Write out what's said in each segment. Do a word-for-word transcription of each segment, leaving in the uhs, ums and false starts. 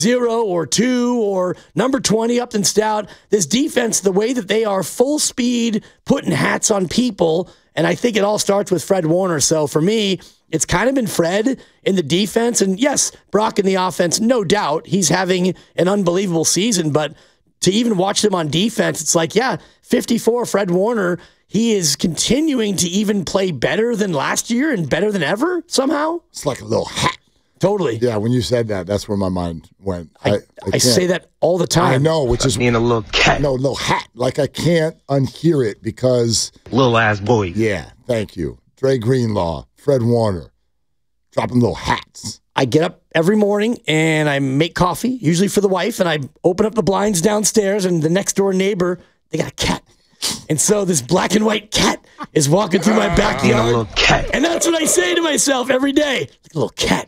zero or two or number twenty up and stout. This defense, the way that they are full speed, putting hats on people, and I think it all starts with Fred Warner. So for me, it's kind of been Fred in the defense. And yes, Brock in the offense, no doubt. He's having an unbelievable season. But to even watch them on defense, it's like, yeah, fifty-four, Fred Warner, he is continuing to even play better than last year and better than ever somehow. It's like a little hat. Totally. Yeah, when you said that, that's where my mind went. I, I, I, I say that all the time. I know, which is being a little cat. No, little hat. Like I can't unhear it because little ass boy. Yeah, thank you. Dre Greenlaw, Fred Warner, dropping little hats. I get up every morning and I make coffee, usually for the wife, and I open up the blinds downstairs, and the next door neighbor, they got a cat. And so this black and white cat is walking through my backyard. A little cat. And that's what I say to myself every day. Like a little cat.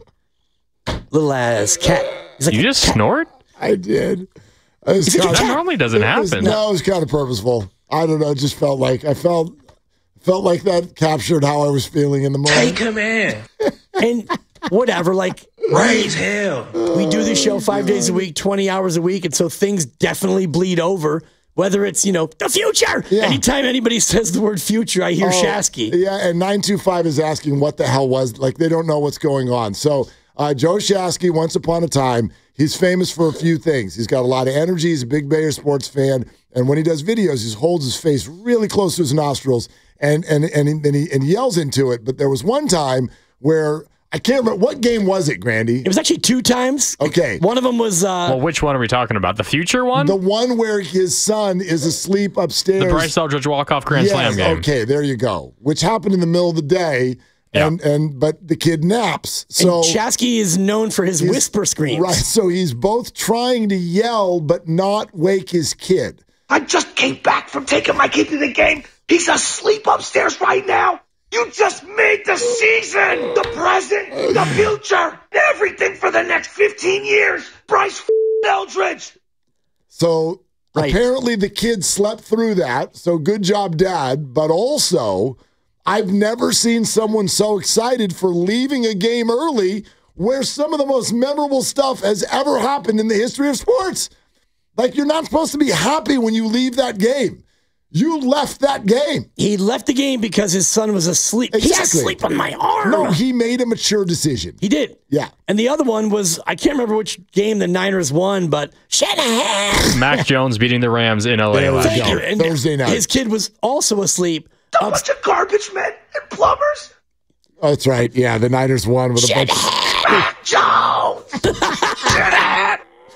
Little ass cat. Like you just cat. Snort? I did. Was that of, normally doesn't happen. Was, no, it was kind of purposeful. I don't know. It just felt like I felt felt like that captured how I was feeling in the moment. Take him in. And whatever, like raise hell. We do this show five days a week, twenty hours a week, and so things definitely bleed over. Whether it's, you know, the future. Yeah. Anytime anybody says the word future, I hear oh, Shasky. Yeah, and nine two five is asking what the hell was, like they don't know what's going on. So uh, Joe Shasky, once upon a time, he's famous for a few things. He's got a lot of energy. He's a big Bayer sports fan. And when he does videos, he holds his face really close to his nostrils and, and, and, and, he, and he yells into it. But there was one time where I can't remember. What game was it, Grandy? It was actually two times. Okay. One of them was... Uh, well, which one are we talking about? The future one? The one where his son is asleep upstairs. The Bryce Eldridge walk-off Grand yes, Slam game. Okay, there you go. Which happened in the middle of the day, and, yeah. and but the kid naps. So and Shasky is known for his whisper screams. Right, so he's both trying to yell but not wake his kid. I just came back from taking my kid to the game. He's asleep upstairs right now. You just made the season, the present, the future, everything for the next fifteen years. Bryce Eldridge. So right. apparently the kid slept through that. So good job, Dad. But also, I've never seen someone so excited for leaving a game early where some of the most memorable stuff has ever happened in the history of sports. Like, you're not supposed to be happy when you leave that game. You left that game. He left the game because his son was asleep. Exactly. He's asleep on my arm. No, he made a mature decision. He did. Yeah. And the other one was, I can't remember which game the Niners won, but Shanahan. Mac Jones beating the Rams in L A last year. And Thursday night. His kid was also asleep. A bunch of garbage men and plumbers. Oh, that's right. Yeah, the Niners won with a bunch of... Mac Jones! Shanahan!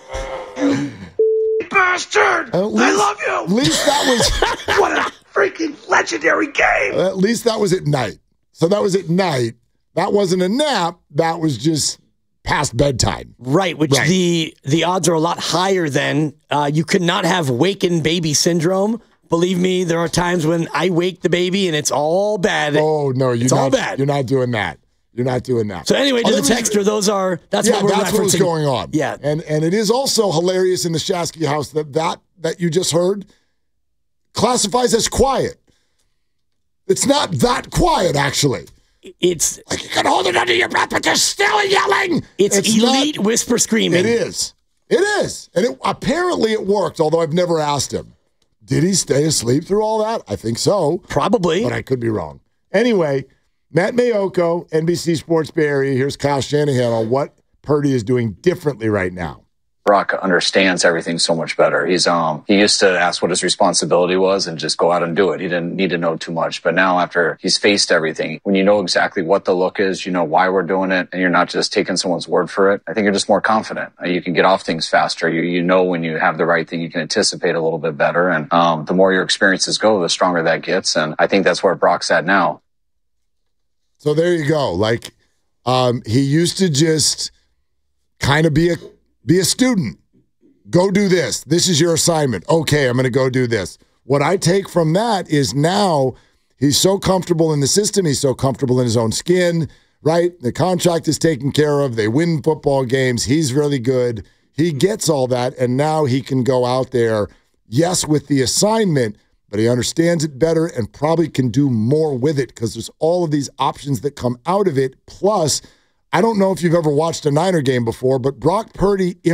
Bastard! Least, I love you! At least that was... What a freaking legendary game! At least that was at night. So that was at night. That wasn't a nap. That was just past bedtime. Right, which right. the the odds are a lot higher than. Uh, you could not have waken baby syndrome. Believe me, there are times when I wake the baby and it's all bad. Oh, no, you're it's not, all bad. You're not doing that. You're not doing that. So anyway, to oh, the texter, those are, that's yeah, what we're that's referencing. what was going on. Yeah. And and it is also hilarious in the Shasky house that that, that you just heard classifies as quiet. It's not that quiet, actually. It's like you can hold it under your breath, but you're still yelling. It's, it's elite not, whisper screaming. It is. It is. And it, apparently it worked, although I've never asked him. Did he stay asleep through all that? I think so. Probably. But I could be wrong. Anyway, Matt Mayoko, N B C Sports Bay Area. Here's Kyle Shanahan on what Purdy is doing differently right now. Brock understands everything so much better. He's um he used to ask what his responsibility was and just go out and do it. He didn't need to know too much. But now after he's faced everything, when you know exactly what the look is, you know why we're doing it, and you're not just taking someone's word for it, I think you're just more confident. You can get off things faster. You you know when you have the right thing, you can anticipate a little bit better. And um the more your experiences go, the stronger that gets. And I think that's where Brock's at now. So there you go. Like um he used to just kind of be a Be a student. Go do this. This is your assignment. Okay, I'm going to go do this. What I take from that is now he's so comfortable in the system. He's so comfortable in his own skin, right? The contract is taken care of. They win football games. He's really good. He gets all that, and now he can go out there, yes, with the assignment, but he understands it better and probably can do more with it because there's all of these options that come out of it. Plus, I don't know if you've ever watched a Niner game before, but Brock Purdy